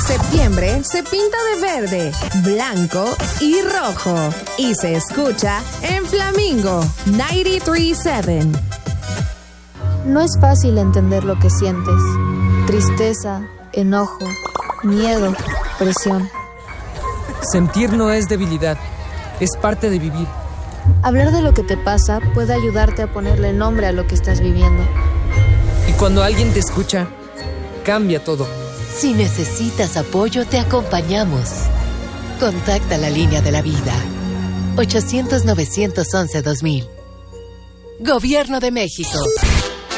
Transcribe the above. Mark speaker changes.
Speaker 1: Septiembre se pinta de verde, blanco y rojo. Y se escucha en Flamingo 93.7.
Speaker 2: No es fácil entender lo que sientes. Tristeza, enojo, miedo, presión.
Speaker 3: Sentir no es debilidad, es parte de vivir.
Speaker 2: Hablar de lo que te pasa puede ayudarte a ponerle nombre a lo que estás viviendo.
Speaker 3: Y cuando alguien te escucha, cambia todo.
Speaker 4: Si necesitas apoyo, te acompañamos. Contacta la línea de la vida. 800-911-2000. Gobierno de México.